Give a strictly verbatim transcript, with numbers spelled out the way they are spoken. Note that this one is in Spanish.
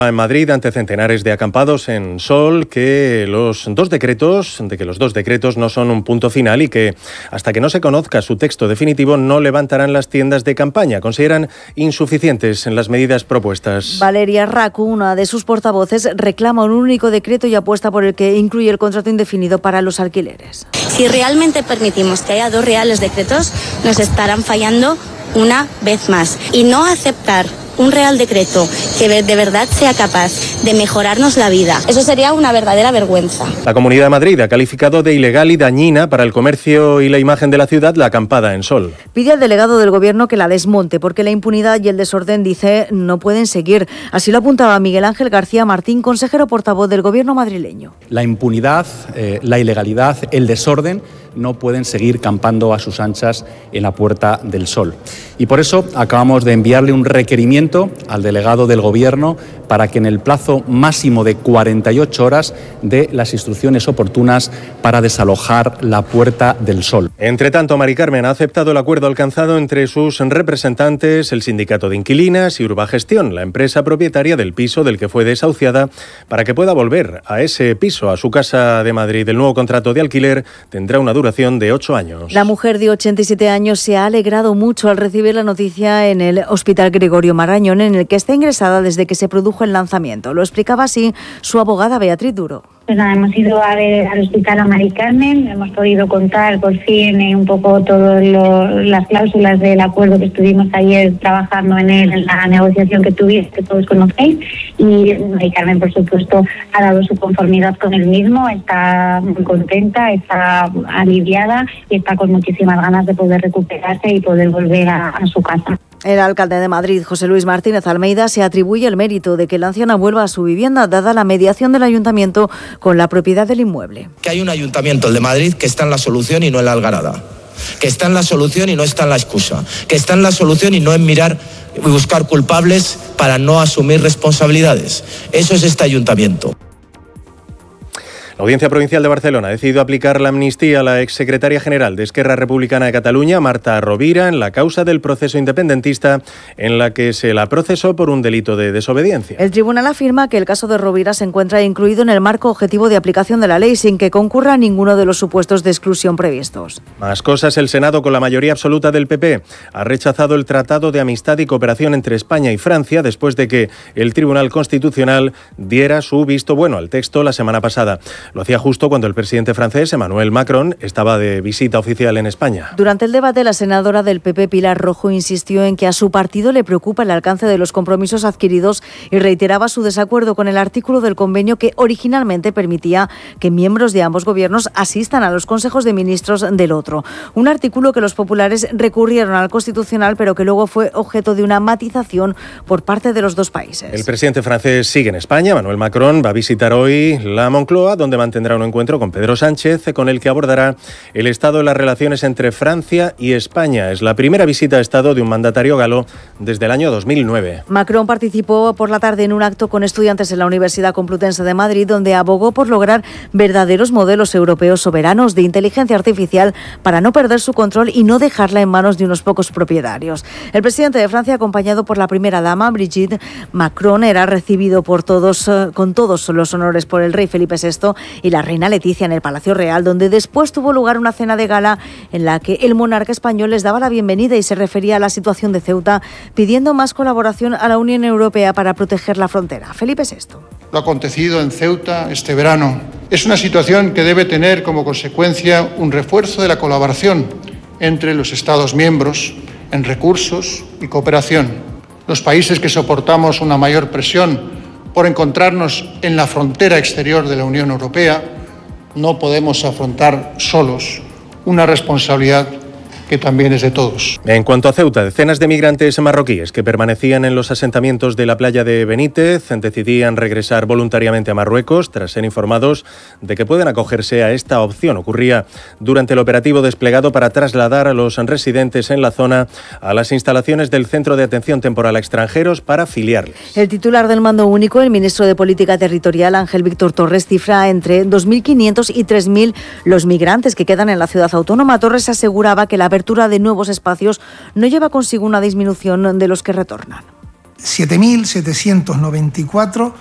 En Madrid, ante centenares de acampados en Sol, que los dos decretos, de que los dos decretos no son un punto final y que hasta que no se conozca su texto definitivo no levantarán las tiendas de campaña. Consideran insuficientes en las medidas propuestas. Valeria Racu, una de sus portavoces, reclama un único decreto y apuesta por el que incluye el contrato indefinido para los alquileres. Si realmente permitimos que haya dos reales decretos, nos estarán fallando una vez más. Y no aceptar un real decreto que de verdad sea capaz de mejorarnos la vida, eso sería una verdadera vergüenza. La Comunidad de Madrid ha calificado de ilegal y dañina para el comercio y la imagen de la ciudad la acampada en Sol. Pide al delegado del Gobierno que la desmonte porque la impunidad y el desorden, dice, no pueden seguir. Así lo apuntaba Miguel Ángel García Martín, consejero portavoz del Gobierno madrileño. La impunidad, eh, la ilegalidad, el desorden no pueden seguir campando a sus anchas en la Puerta del Sol. Y por eso acabamos de enviarle un requerimiento al delegado del Gobierno para que en el plazo máximo de cuarenta y ocho horas dé las instrucciones oportunas para desalojar la Puerta del Sol. Entre tanto, Mari Carmen ha aceptado el acuerdo alcanzado entre sus representantes, el Sindicato de Inquilinas y Urbagestión, la empresa propietaria del piso del que fue desahuciada, para que pueda volver a ese piso, a su casa de Madrid. El nuevo contrato de alquiler tendrá una duración de ocho años. La mujer de ochenta y siete años se ha alegrado mucho al recibir la noticia en el Hospital Gregorio Marañón, en el que está ingresada desde que se produjo el lanzamiento. Lo explicaba así su abogada Beatriz Duro. Pues nada, hemos ido a ver al hospital a Mari Carmen, hemos podido contar por fin eh, un poco todas las cláusulas del acuerdo que estuvimos ayer trabajando en él, en la negociación que tuviste, que todos conocéis, y Mari Carmen, por supuesto, ha dado su conformidad con el mismo, está muy contenta, está aliviada y está con muchísimas ganas de poder recuperarse y poder volver a, a su casa. El alcalde de Madrid, José Luis Martínez Almeida, se atribuye el mérito de que la anciana vuelva a su vivienda, dada la mediación del ayuntamiento con la propiedad del inmueble. Que hay un ayuntamiento, el de Madrid, que está en la solución y no en la algarada. Que está en la solución y no está en la excusa. Que está en la solución y no en mirar y buscar culpables para no asumir responsabilidades. Eso es este ayuntamiento. La Audiencia Provincial de Barcelona ha decidido aplicar la amnistía a la exsecretaria general de Esquerra Republicana de Cataluña, Marta Rovira, en la causa del proceso independentista en la que se la procesó por un delito de desobediencia. El tribunal afirma que el caso de Rovira se encuentra incluido en el marco objetivo de aplicación de la ley sin que concurra ninguno de los supuestos de exclusión previstos. Más cosas, el Senado, con la mayoría absoluta del P P, ha rechazado el Tratado de Amistad y Cooperación entre España y Francia después de que el Tribunal Constitucional diera su visto bueno al texto la semana pasada. Lo hacía justo cuando el presidente francés, Emmanuel Macron, estaba de visita oficial en España. Durante el debate, la senadora del P P, Pilar Rojo, insistió en que a su partido le preocupa el alcance de los compromisos adquiridos y reiteraba su desacuerdo con el artículo del convenio que originalmente permitía que miembros de ambos gobiernos asistan a los consejos de ministros del otro. Un artículo que los populares recurrieron al Constitucional, pero que luego fue objeto de una matización por parte de los dos países. El presidente francés sigue en España. Emmanuel Macron va a visitar hoy la Moncloa, donde mantendrá un encuentro con Pedro Sánchez, con el que abordará el estado de las relaciones entre Francia y España. Es la primera visita a Estado de un mandatario galo desde el año dos mil nueve. Macron participó por la tarde en un acto con estudiantes en la Universidad Complutense de Madrid, donde abogó por lograr verdaderos modelos europeos soberanos de inteligencia artificial para no perder su control y no dejarla en manos de unos pocos propietarios. El presidente de Francia, acompañado por la primera dama, Brigitte Macron, era recibido por todos, con todos los honores por el rey Felipe sexto y la reina Leticia en el Palacio Real, donde después tuvo lugar una cena de gala en la que el monarca español les daba la bienvenida y se refería a la situación de Ceuta, pidiendo más colaboración a la Unión Europea para proteger la frontera. Felipe sexto. Lo acontecido en Ceuta este verano es una situación que debe tener como consecuencia un refuerzo de la colaboración entre los Estados miembros en recursos y cooperación. Los países que soportamos una mayor presión por encontrarnos en la frontera exterior de la Unión Europea, no podemos afrontar solos una responsabilidad que también es de todos. En cuanto a Ceuta, decenas de migrantes marroquíes que permanecían en los asentamientos de la playa de Benítez decidían regresar voluntariamente a Marruecos tras ser informados de que pueden acogerse a esta opción. Ocurría durante el operativo desplegado para trasladar a los residentes en la zona a las instalaciones del Centro de Atención Temporal a Extranjeros para filiarles. El titular del mando único, el ministro de Política Territorial, Ángel Víctor Torres, cifra entre dos mil quinientos y tres mil los migrantes que quedan en la ciudad autónoma. Torres aseguraba que la apertura de nuevos espacios no lleva consigo una disminución de los que retornan. siete mil setecientos noventa y cuatro